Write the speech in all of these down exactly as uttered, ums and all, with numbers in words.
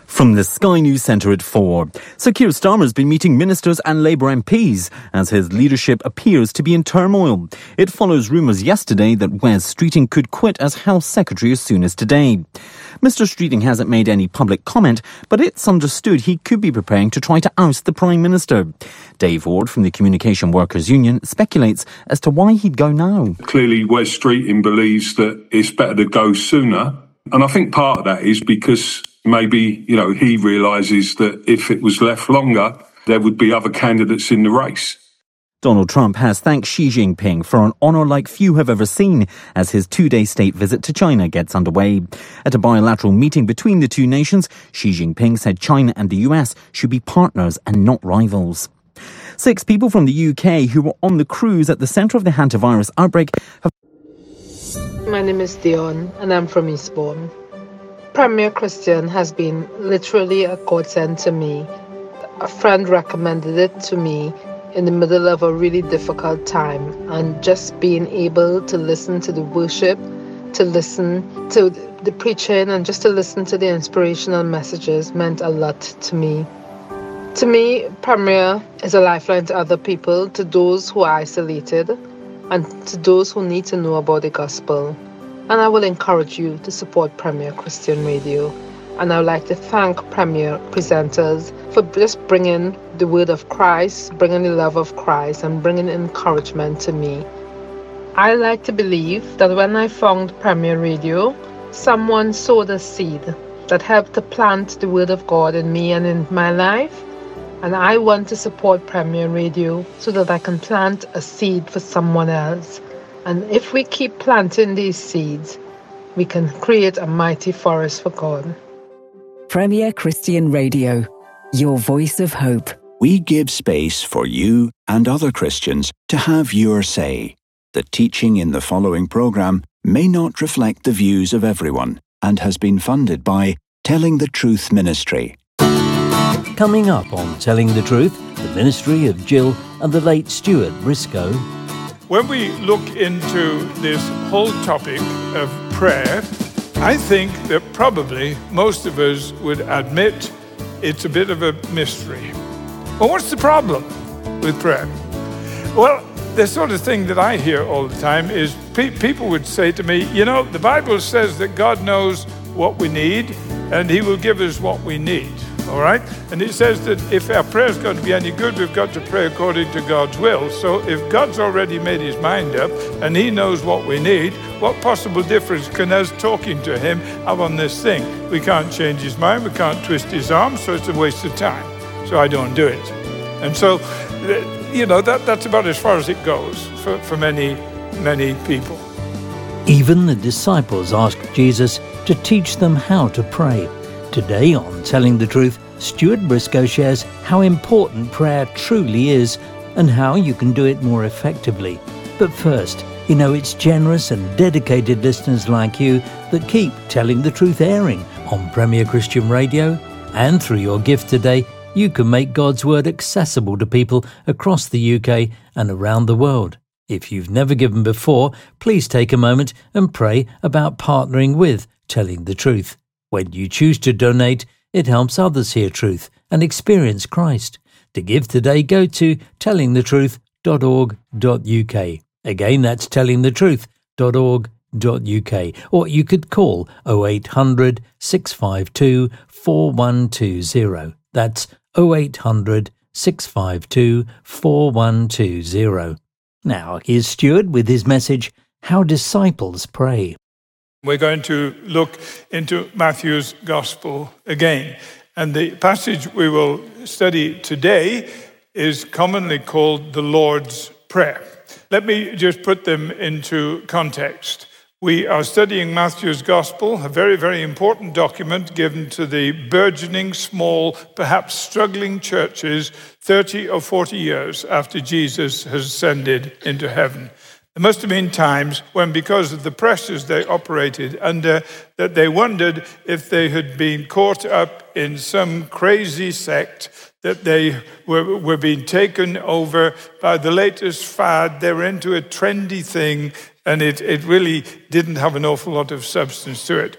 From the Sky News Centre at four. Sir Keir Starmer's been meeting ministers and Labour M Ps as his leadership appears to be in turmoil. It follows rumours yesterday that Wes Streeting could quit as Health Secretary as soon as today. Mister Streeting hasn't made any public comment, but it's understood he could be preparing to try to oust the Prime Minister. Dave Ward from the Communication Workers Union speculates as to why he'd go now. Clearly, Wes Streeting believes that it's better to go sooner. And I think part of that is because maybe, you know, he realises that if it was left longer, there would be other candidates in the race. Donald Trump has thanked Xi Jinping for an honour like few have ever seen as his two-day state visit to China gets underway. At a bilateral meeting between the two nations, Xi Jinping said China and the U S should be partners and not rivals. Six people from the U K who were on the cruise at the centre of the hantavirus outbreak have... My name is Dion and I'm from Eastbourne. Premier Christian has been literally a godsend to me. A friend recommended it to me in the middle of a really difficult time, and just being able to listen to the worship, to listen to the preaching, and just to listen to the inspirational messages meant a lot to me. To me, Premier is a lifeline to other people, to those who are isolated, and to those who need to know about the gospel. And I will encourage you to support Premier Christian Radio. And I would like to thank Premier presenters for just bringing the word of Christ, bringing the love of Christ, and bringing encouragement to me. I like to believe that when I found Premier Radio, someone sowed a seed that helped to plant the word of God in me and in my life. And I want to support Premier Radio so that I can plant a seed for someone else. And if we keep planting these seeds, we can create a mighty forest for God. Premier Christian Radio, your voice of hope. We give space for you and other Christians to have your say. The teaching in the following programme may not reflect the views of everyone and has been funded by Telling the Truth Ministry. Coming up on Telling the Truth, the ministry of Jill and the late Stuart Briscoe. When we look into this whole topic of prayer, I think that probably most of us would admit it's a bit of a mystery. Well, what's the problem with prayer? Well, the sort of thing that I hear all the time is pe- people would say to me, you know, the Bible says that God knows what we need and He will give us what we need. All right? And it says that if our prayer is going to be any good, we've got to pray according to God's will. So if God's already made His mind up and He knows what we need, what possible difference can us talking to Him have on this thing? We can't change His mind, we can't twist His arm, so it's a waste of time. So I don't do it. And so, you know, that, that's about as far as it goes for, for many, many people. Even the disciples asked Jesus to teach them how to pray. Today on Telling the Truth, Stuart Briscoe shares how important prayer truly is and how you can do it more effectively. But first, you know it's generous and dedicated listeners like you that keep Telling the Truth airing on Premier Christian Radio. And through your gift today, you can make God's Word accessible to people across the U K and around the world. If you've never given before, please take a moment and pray about partnering with Telling the Truth. When you choose to donate, it helps others hear truth and experience Christ. To give today, go to telling the truth dot org dot U K. Again, that's telling the truth dot org dot U K. Or you could call oh eight hundred, six five two, four one two zero. That's oh eight hundred, six five two, four one two zero. Now, here's Stuart with his message, How Disciples Pray. We're going to look into Matthew's Gospel again. And the passage we will study today is commonly called the Lord's Prayer. Let me just put them into context. We are studying Matthew's Gospel, a very, very important document given to the burgeoning, small, perhaps struggling churches thirty or forty years after Jesus has ascended into heaven. There must have been times when, because of the pressures they operated under, that they wondered if they had been caught up in some crazy sect, that they were, were being taken over by the latest fad. They were into a trendy thing, and it, it really didn't have an awful lot of substance to it.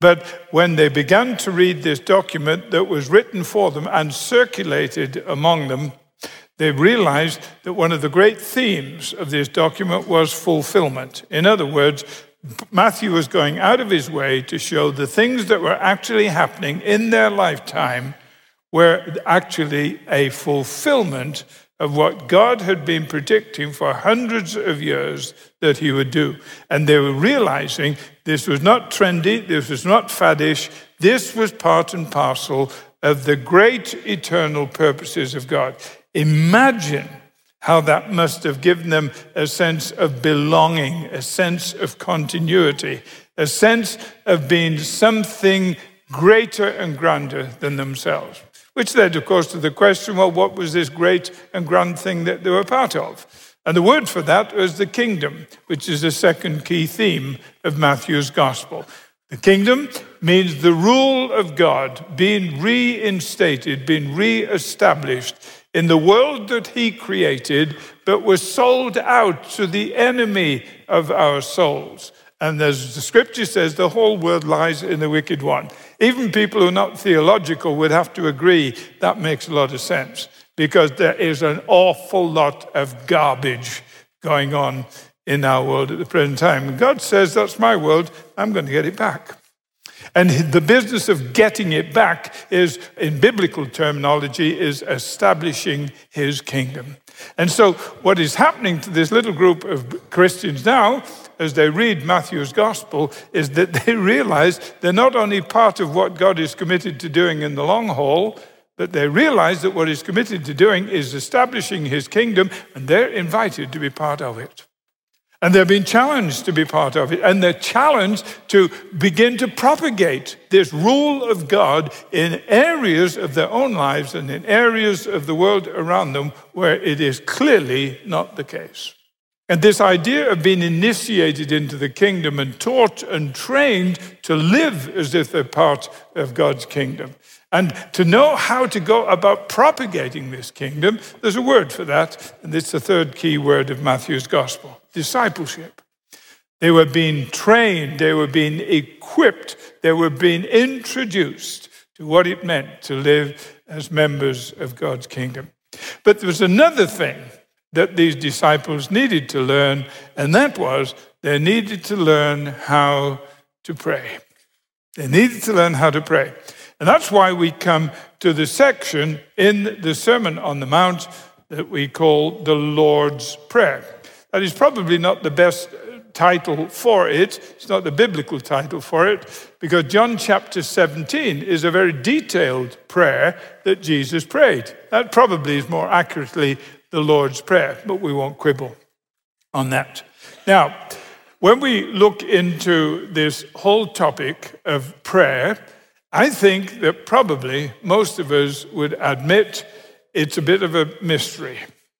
But when they began to read this document that was written for them and circulated among them, they realized that one of the great themes of this document was fulfillment. In other words, Matthew was going out of his way to show the things that were actually happening in their lifetime were actually a fulfillment of what God had been predicting for hundreds of years that he would do. And they were realizing this was not trendy, this was not faddish, this was part and parcel of the great eternal purposes of God. Imagine how that must have given them a sense of belonging, a sense of continuity, a sense of being something greater and grander than themselves. Which led, of course, to the question, well, what was this great and grand thing that they were part of? And the word for that was the kingdom, which is the second key theme of Matthew's gospel. The kingdom means the rule of God being reinstated, being re-established in the world that he created, but was sold out to the enemy of our souls. And as the scripture says, the whole world lies in the wicked one. Even people who are not theological would have to agree that makes a lot of sense, because there is an awful lot of garbage going on in our world at the present time. And God says, that's my world, I'm going to get it back. And the business of getting it back is, in biblical terminology, is establishing his kingdom. And so what is happening to this little group of Christians now, as they read Matthew's gospel, is that they realize they're not only part of what God is committed to doing in the long haul, but they realize that what he's committed to doing is establishing his kingdom, and they're invited to be part of it. And they're being challenged to be part of it. And they're challenged to begin to propagate this rule of God in areas of their own lives and in areas of the world around them where it is clearly not the case. And this idea of being initiated into the kingdom and taught and trained to live as if they're part of God's kingdom. And to know how to go about propagating this kingdom, there's a word for that, and it's the third key word of Matthew's gospel, discipleship. They were being trained, they were being equipped, they were being introduced to what it meant to live as members of God's kingdom. But there was another thing that these disciples needed to learn, and that was they needed to learn how to pray. They needed to learn how to pray. And that's why we come to the section in the Sermon on the Mount that we call the Lord's Prayer. That is probably not the best title for it. It's not the biblical title for it, because John chapter seventeen is a very detailed prayer that Jesus prayed. That probably is more accurately the Lord's Prayer, but we won't quibble on that. Now, when we look into this whole topic of prayer, I think that probably most of us would admit it's a bit of a mystery.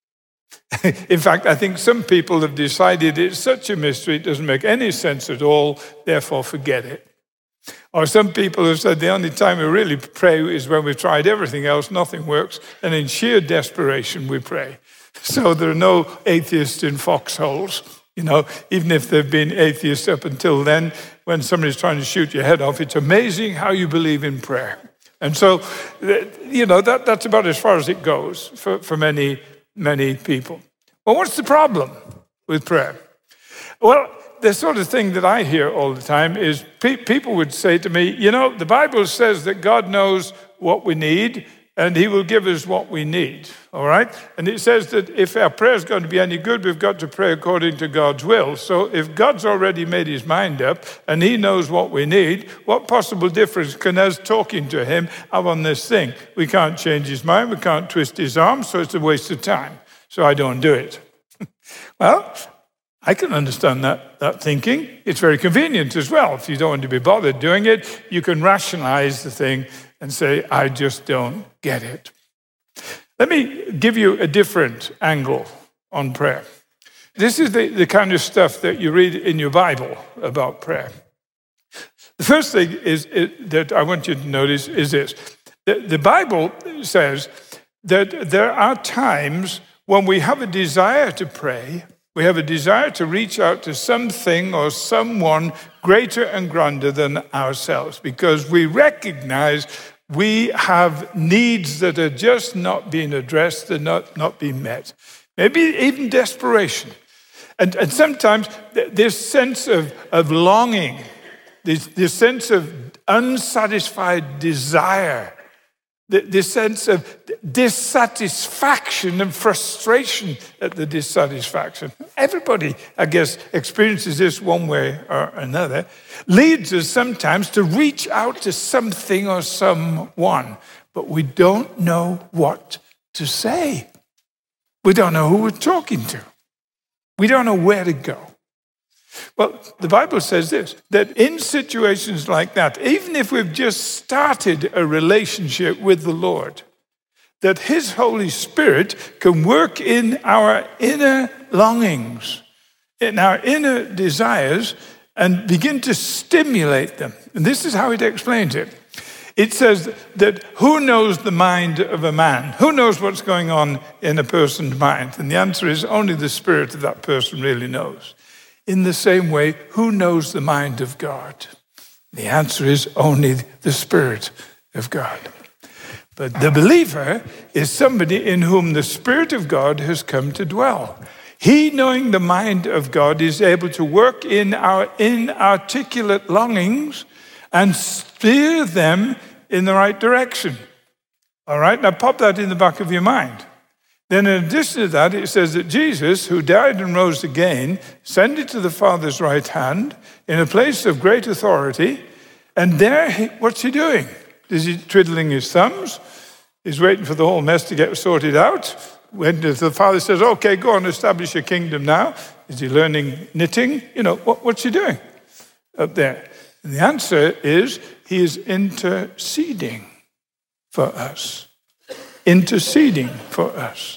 In fact, I think some people have decided it's such a mystery, it doesn't make any sense at all, therefore forget it. Or some people have said the only time we really pray is when we've tried everything else, nothing works, and in sheer desperation we pray. So there are no atheists in foxholes. You know, even if they've been atheists up until then, when somebody's trying to shoot your head off, it's amazing how you believe in prayer. And so, you know, that, that's about as far as it goes for, for many, many people. Well, what's the problem with prayer? Well, the sort of thing that I hear all the time is pe- people would say to me, you know, the Bible says that God knows what we need, and he will give us what we need, all right? And it says that if our prayer is going to be any good, we've got to pray according to God's will. So if God's already made his mind up and he knows what we need, what possible difference can us talking to him have on this thing? We can't change his mind, we can't twist his arm, so it's a waste of time. So I don't do it. Well, I can understand that, that thinking. It's very convenient as well. If you don't want to be bothered doing it, you can rationalize the thing and say, I just don't get it. Let me give you a different angle on prayer. This is the, the kind of stuff that you read in your Bible about prayer. The first thing is, is that I want you to notice is this. The, the Bible says that there are times when we have a desire to pray, We have a desire to reach out to something or someone greater and grander than ourselves because we recognize we have needs that are just not being addressed, they're not, not being met. Maybe even desperation. And, and sometimes this sense of, of longing, this, this sense of unsatisfied desire, this sense of dissatisfaction and frustration at the dissatisfaction. Everybody, I guess, experiences this one way or another, leads us sometimes to reach out to something or someone, but we don't know what to say. We don't know who we're talking to. We don't know where to go. Well, the Bible says this, that in situations like that, even if we've just started a relationship with the Lord, that His Holy Spirit can work in our inner longings, in our inner desires, and begin to stimulate them. And this is how it explains it. It says that who knows the mind of a man? Who knows what's going on in a person's mind? And the answer is only the spirit of that person really knows. In the same way, who knows the mind of God? The answer is only the Spirit of God. But the believer is somebody in whom the Spirit of God has come to dwell. He, knowing the mind of God, is able to work in our inarticulate longings and steer them in the right direction. All right, now pop that in the back of your mind. Then in addition to that, it says that Jesus, who died and rose again, ascended to the Father's right hand in a place of great authority. And there, he, what's he doing? Is he twiddling his thumbs? He's waiting for the whole mess to get sorted out. When the Father says, okay, go on, establish your kingdom now. Is he learning knitting? You know, what, what's he doing up there? And the answer is he is interceding for us. Interceding for us.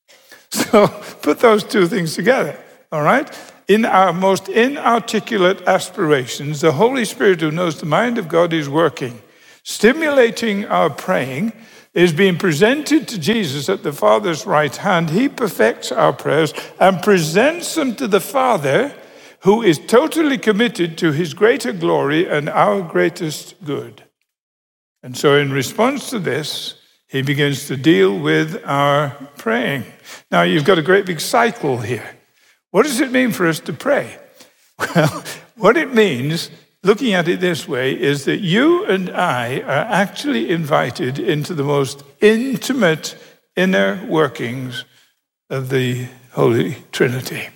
So put those two things together, all right? In our most inarticulate aspirations, the Holy Spirit who knows the mind of God is working, stimulating our praying, is being presented to Jesus at the Father's right hand. He perfects our prayers and presents them to the Father, who is totally committed to His greater glory and our greatest good. And so in response to this, He begins to deal with our praying. Now, you've got a great big cycle here. What does it mean for us to pray? Well, what it means, looking at it this way, is that you and I are actually invited into the most intimate inner workings of the Holy Trinity.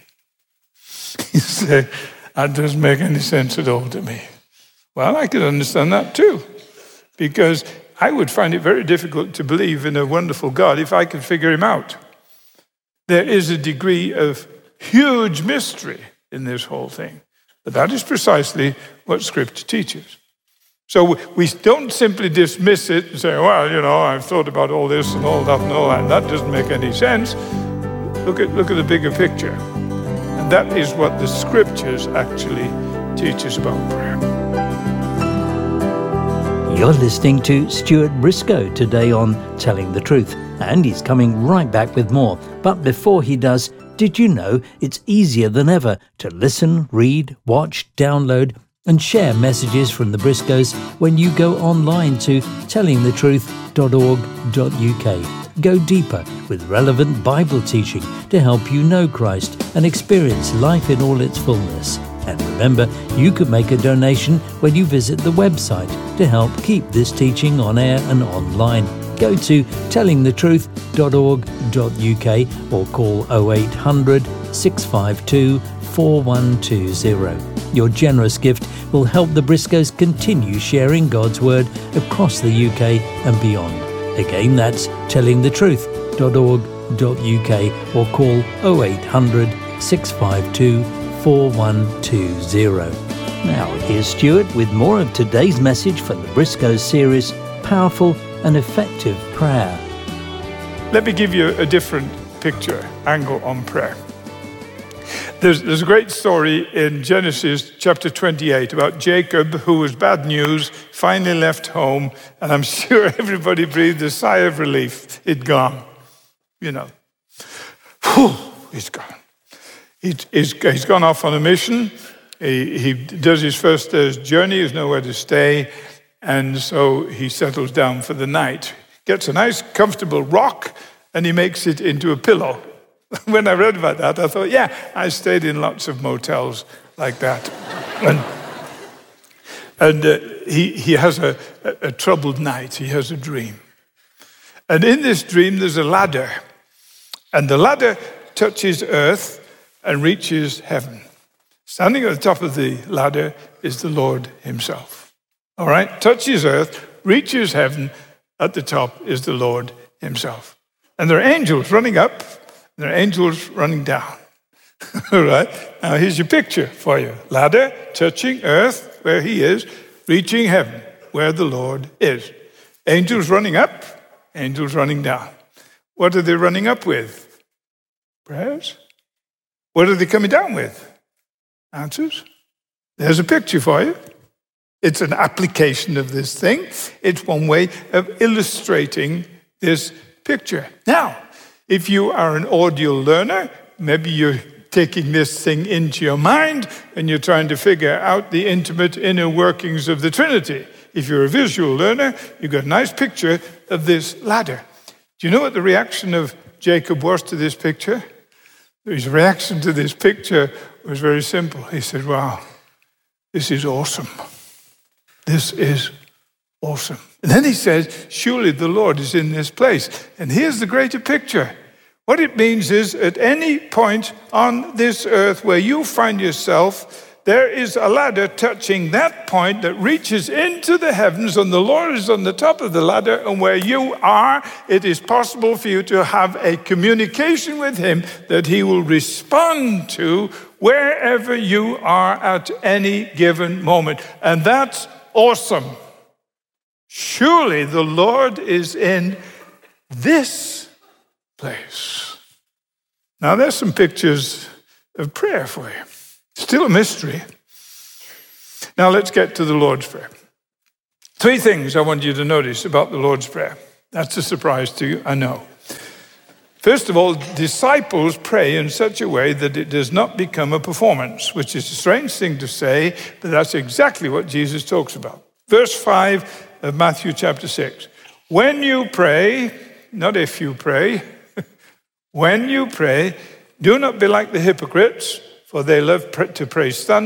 You say, that doesn't make any sense at all to me. Well, I can understand that too, because I would find it very difficult to believe in a wonderful God if I could figure Him out. There is a degree of huge mystery in this whole thing. But that is precisely what Scripture teaches. So we don't simply dismiss it and say, well, you know, I've thought about all this and all that and all that, and that doesn't make any sense. Look at, look at the bigger picture. And that is what the Scriptures actually teach us about prayer. You're listening to Stuart Briscoe today on Telling the Truth, and he's coming right back with more. But before he does, did you know it's easier than ever to listen, read, watch, download, and share messages from the Briscoes when you go online to telling the truth dot org dot U K. Go deeper with relevant Bible teaching to help you know Christ and experience life in all its fullness. And remember, you can make a donation when you visit the website to help keep this teaching on air and online. Go to telling the truth dot org dot U K or call oh eight hundred, six five two, four one two zero. Your generous gift will help the Briscoes continue sharing God's Word across the U K and beyond. Again, that's telling the truth dot org dot U K or call oh eight hundred, six five two, four one two zero. Now, here's Stuart with more of today's message from the Briscoes series, Powerful and Effective Prayer. Let me give you a different picture, angle on prayer. There's, there's a great story in Genesis chapter twenty-eight about Jacob, who was bad news, finally left home, and I'm sure everybody breathed a sigh of relief. It'd gone, you know. Whew, it's gone. He, he's, he's gone off on a mission. He, he does his first day's journey. There's nowhere to stay. And so he settles down for the night. Gets a nice, comfortable rock, and he makes it into a pillow. When I read about that, I thought, yeah, I stayed in lots of motels like that. and and uh, he, he has a, a, a troubled night. He has a dream. And in this dream, there's a ladder. And the ladder touches earth and reaches heaven. Standing at the top of the ladder is the Lord himself. All right? Touches earth, reaches heaven. At the top is the Lord himself. And there are angels running up, and there are angels running down. All right? Now here's your picture for you. Ladder touching earth, where he is, reaching heaven, where the Lord is. Angels running up, angels running down. What are they running up with? Prayers. What are they coming down with? Answers. There's a picture for you. It's an application of this thing. It's one way of illustrating this picture. Now, if you are an audio learner, maybe you're taking this thing into your mind and you're trying to figure out the intimate inner workings of the Trinity. If you're a visual learner, you've got a nice picture of this ladder. Do you know what the reaction of Jacob was to this picture? His reaction to this picture was very simple. He said, wow, this is awesome. This is awesome. And then he says, surely the Lord is in this place. And here's the greater picture. What it means is at any point on this earth where you find yourself, there is a ladder touching that point that reaches into the heavens, and the Lord is on the top of the ladder, and where you are, it is possible for you to have a communication with him that he will respond to wherever you are at any given moment. And that's awesome. Surely the Lord is in this place. Now there's some pictures of prayer for you. Still a mystery. Now let's get to the Lord's Prayer. Three things I want you to notice about the Lord's Prayer. That's a surprise to you, I know. First of all, disciples pray in such a way that it does not become a performance, which is a strange thing to say, but that's exactly what Jesus talks about. Verse five of Matthew chapter six. When you pray, not if you pray, when you pray, do not be like the hypocrites, for they love to pray standing